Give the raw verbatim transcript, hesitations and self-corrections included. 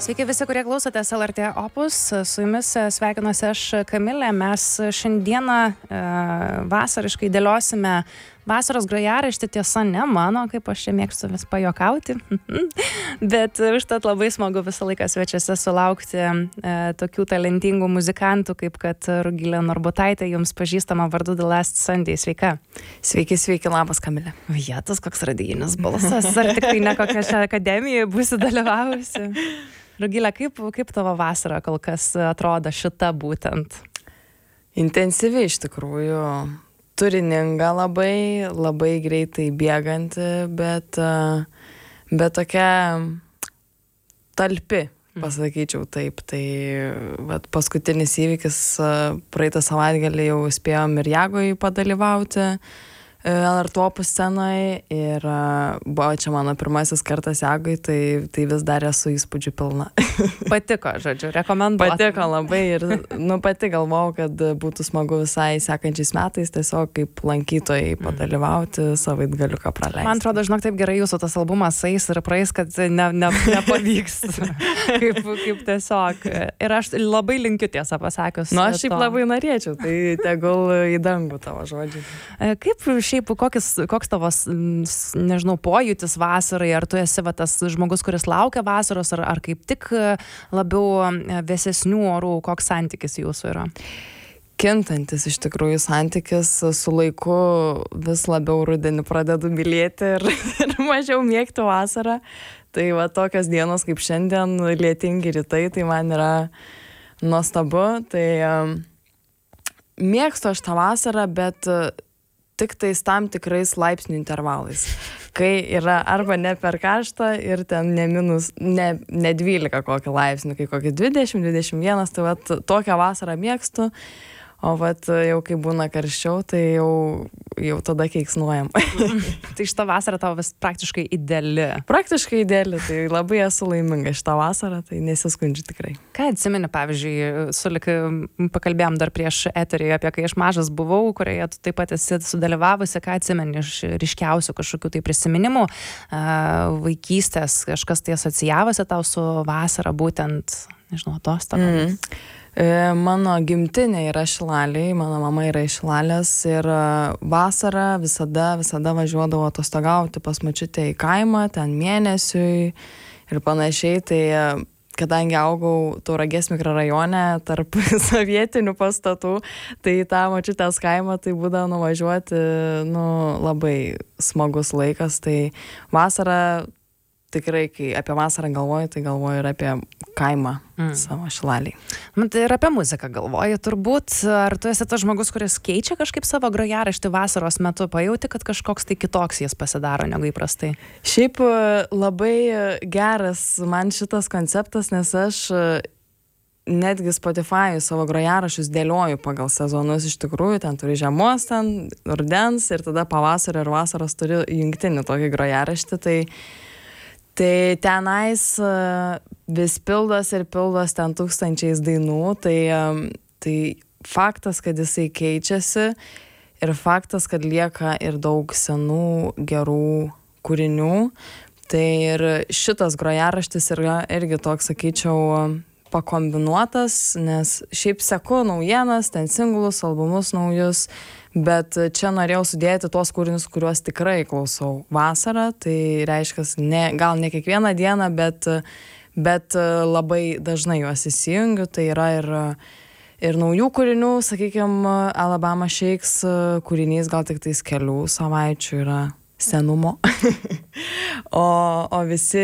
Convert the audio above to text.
Sveiki visi, kurie klausotės L R T Opus. Su jumis sveikinuosi aš, Kamilė. Mes šiandieną e, vasariškai dėliosime vasaros grojaraštį, tiesa ne mano, kaip aš čia mėgstu vis pajuokauti. Bet užtat labai smagu visą laiką svečiuose sulaukti e, tokių talentingų muzikantų, kaip kad Rugilė Norbutaitė, jums pažįstama vardu The Last Sunday. Sveika. Sveiki, sveiki, labas, Kamilė. Vietas, koks radijinis balsas. Ar tik tai ne kokia šią akademiją būsi dalyvavusi? Rugilė, kaip, kaip tavo vasara kol kas atrodo šita būtent? Intensyvi iš tikrųjų, turininga labai, labai greitai bėganti, bet, bet tokia talpi, pasakyčiau taip. Tai vat, paskutinis įvykis praeitą savaitgalį jau spėjom ir Jagoj padalyvauti L R T Opus scenoje ir buvo čia mano pirmasis kartas Jagoj, tai, tai vis dar esu įspūdžių pilna. Patiko, žodžiu, rekomenduoju. Patiko labai ir nu, pati galvojau, kad būtų smagu visai sekančiais metais tiesiog kaip lankytojai padalyvauti, savaitgaliuką praleisti. Man atrodo, žinok, taip gerai jūsų tas albumas eis ir praeis, kad ne, ne, nepavyks. kaip, kaip tiesiog. Ir aš labai linkiu, tiesą pasakius. Nu, aš šiaip to. Labai norėčiau, tai tegul į dangų tavo žodžiai. Kaip šiaip, kokis, koks tavos, nežinau, pojūtis vasarai, ar tu esi va, tas žmogus, kuris laukia vasaros, ar, ar kaip tik labiau vėsesnių orų, koks santykis jūsų yra? Kintantis iš tikrųjų santykis, su laiku vis labiau rudenį pradedu mylėti ir, ir mažiau mėgti vasarą. Tai va tokios dienos kaip šiandien, lietingi rytai, tai man yra nuostabu. Tai um, mėgstu aš tą vasarą, bet tik tais tam tikrais laipsnių intervalais, kai yra arba ne per karšta ir ten ne minus, ne, ne dvylika kokį laipsnių, kai kokį dvidešimt, dvidešimt vienas, tai vat tokią vasarą mėgstu, o vat jau kai būna karščiau, tai jau, jau tada keiksnuojam. Tai šitą vasarą tavo vis praktiškai ideali. Praktiškai ideali, tai labai esu laiminga šitą vasarą, tai nesiskundžiu tikrai. Ką atsimeni, pavyzdžiui, sulik pakalbėjom dar prieš eterį apie kai aš mažas buvau, kurioje tu taip pat esi sudalyvavusi, ką atsimeni iš ryškiausių kažkokių tai prisiminimų, vaikystės, kažkas tai asocijavosi tau su vasara būtent, nežinau, atostogomis. Mm. Mano gimtinė yra Šilalėj, mano mama yra iš Šilalės ir vasarą visada, visada važiuodavo atostogauti pas močiutę į kaimą, ten mėnesiui ir panašiai, tai kadangi augau Tauragės mikrorajone tarp sovietinių pastatų, tai tą močiutės kaimą tai būdavo nuvažiuoti, nu, labai smagus laikas, tai vasarą tikrai, kai apie vasarą galvoju, tai galvoju ir apie kaimą mm. savo Šilalėj. Man tai ir apie muziką galvoju turbūt. Ar tu esi tas žmogus, kuris keičia kažkaip savo grojaraštį vasaros metu? Pajauti, kad kažkoks tai kitoks jis pasidaro negu įprastai? Šiaip labai geras man šitas konceptas, nes aš netgi Spotify savo grojaraščius dėlioju pagal sezonus. Iš tikrųjų, ten turi žiemos, ten rudens ir tada pavasario ir vasaros turi jungtinį tokį grojaraštį. Tai Tai tenais vis pildos ir pildos ten tūkstančiais dainų, tai, tai faktas, kad jisai keičiasi ir faktas, kad lieka ir daug senų gerų kūrinių, tai ir šitas grojaraštis yra irgi toks, sakyčiau, pakombinuotas, nes šiaip seku naujienas, ten singlus, albumus naujus, bet čia norėjau sudėti tuos kūrinius, kuriuos tikrai klausau vasarą, tai reiškia, ne, gal ne kiekvieną dieną, bet, bet labai dažnai juos įsijungiu, tai yra ir, ir naujų kūrinių, sakykime, Alabama Shakes kūrinys gal tik tais kelių savaičių yra senumo, o, o visi